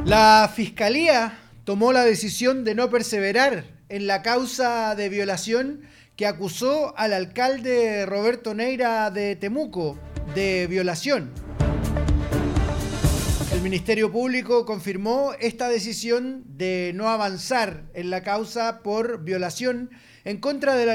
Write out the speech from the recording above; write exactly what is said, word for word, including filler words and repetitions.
La Fiscalía tomó la decisión de no perseverar en la causa de violación que acusó al alcalde Roberto Neira de Temuco de violación. El Ministerio Público confirmó esta decisión de no avanzar en la causa por violación en contra de la